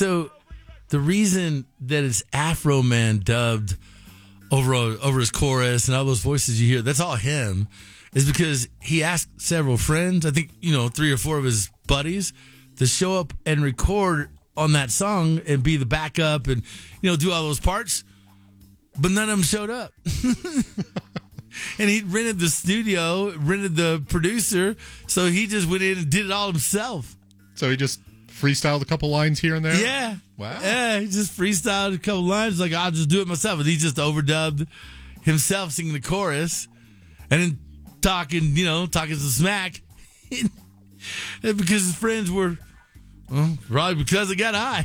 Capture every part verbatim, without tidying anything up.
So the reason that it's Afro Man dubbed over over his chorus and all those voices you hear, that's all him, is because he asked several friends, I think, you know, three or four of his buddies, to show up and record on that song and be the backup and, you know, do all those parts. But none of them showed up. And he rented the studio, rented the producer, so he just went in and did it all himself. So he just freestyled a couple lines here and there? Yeah. Wow. Yeah, he just freestyled a couple lines, like, I'll just do it myself. And he just overdubbed himself singing the chorus and then talking, you know, talking some smack. And because his friends were, well, probably because it got high.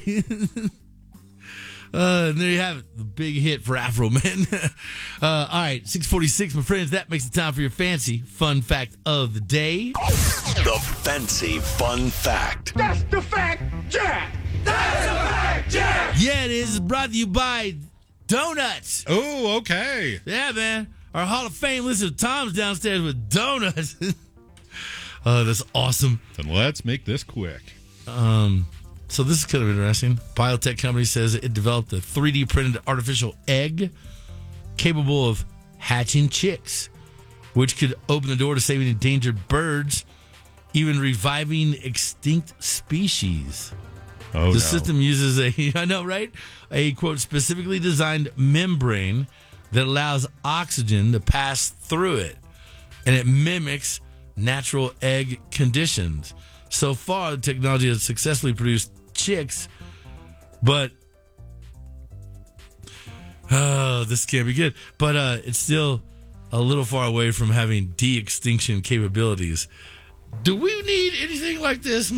Uh, and there you have it, the big hit for Afro Man. uh, all right, six forty-six, my friends. That makes it time for your fancy fun fact of the day. The fancy fun fact. That's the fact, Jack. That's the fact, Jack. Yeah, it is. It's brought to you by Donuts. Oh, okay. Yeah, man. Our Hall of Fame listener Tom's downstairs with donuts. Oh, that's awesome. Then let's make this quick. Um. So this is kind of interesting. Biotech company says it developed a three D printed artificial egg capable of hatching chicks, which could open the door to saving endangered birds, even reviving extinct species. Oh, the no. system uses a, I know, right? A, quote, specifically designed membrane that allows oxygen to pass through it, and it mimics natural egg conditions. So far, the technology has successfully produced chicks, but oh, this can't be good. But uh, it's still a little far away from having de-extinction capabilities. Do we need anything like this?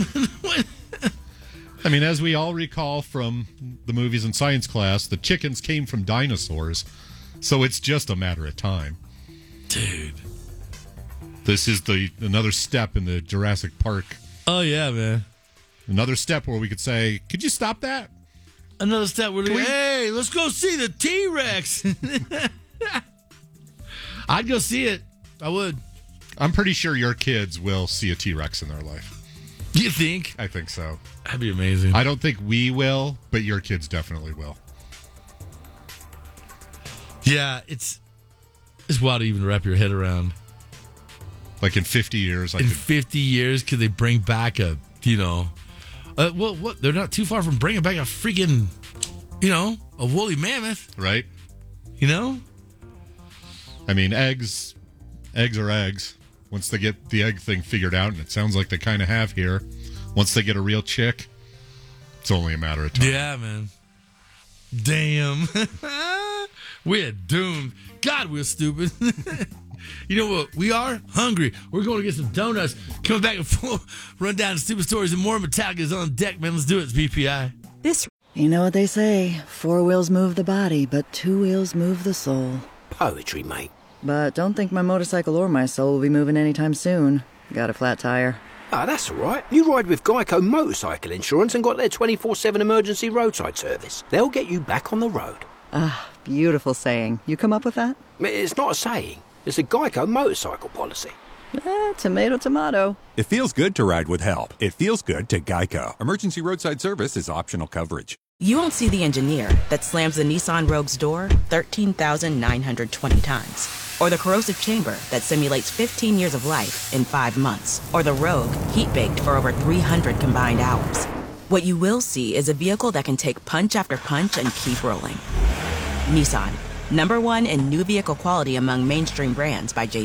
I mean, as we all recall from the movies in science class, the chickens came from dinosaurs, so it's just a matter of time. Dude. This is the another step in the Jurassic Park. Oh, yeah, man. Another step where we could say, could you stop that? Another step where, we- hey, let's go see the T-Rex. I'd go see it. I would. I'm pretty sure your kids will see a T-Rex in their life. You think? I think so. That'd be amazing. I don't think we will, but your kids definitely will. Yeah, it's it's wild to even wrap your head around. Like in fifty years, I in could... fifty years, could they bring back a, you know, uh, well, what? They're not too far from bringing back a freaking, you know, a woolly mammoth, right? You know, I mean, eggs, eggs are eggs. Once they get the egg thing figured out, and it sounds like they kind of have here, once they get a real chick, it's only a matter of time. Yeah, man. Damn, we're doomed. God, we're stupid. You know what? We are hungry. We're going to get some donuts. Coming back and forth, run down the stupid stories and more. Metallica's on deck, man. Let's do it. It's B P I. This. You know what they say, four wheels move the body, but two wheels move the soul. Poetry, mate. But don't think my motorcycle or my soul will be moving anytime soon. Got a flat tire. Ah, that's all right. You ride with Geico Motorcycle Insurance and got their twenty-four seven emergency roadside service. They'll get you back on the road. Ah, beautiful saying. You come up with that? It's not a saying. It's a Geico motorcycle policy. Eh, tomato, tomato. It feels good to ride with help. It feels good to Geico. Emergency roadside service is optional coverage. You won't see the engineer that slams the Nissan Rogue's door thirteen thousand nine hundred twenty times. Or the corrosive chamber that simulates fifteen years of life in five months. Or the Rogue heat-baked for over three hundred combined hours. What you will see is a vehicle that can take punch after punch and keep rolling. Nissan, number one in new vehicle quality among mainstream brands by J